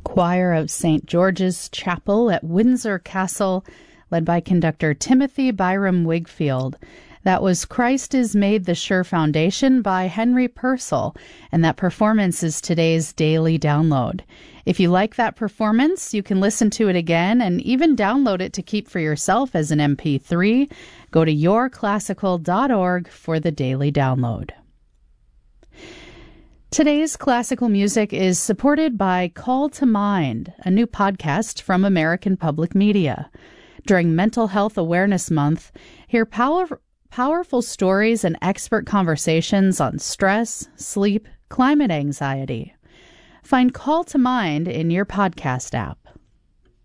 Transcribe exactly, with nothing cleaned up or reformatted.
Choir of Saint George's Chapel at Windsor Castle, led by conductor Timothy Byram Wigfield. That was Christ is Made the Sure Foundation by Henry Purcell, and that performance is today's daily download. If you like that performance, you can listen to it again and even download it to keep for yourself as an M P three. Go to your classical dot org for the daily download. Today's classical music is supported by Call to Mind, a new podcast from American Public Media. During Mental Health Awareness Month, hear power, powerful stories and expert conversations on stress, sleep, climate anxiety. Find Call to Mind in your podcast app.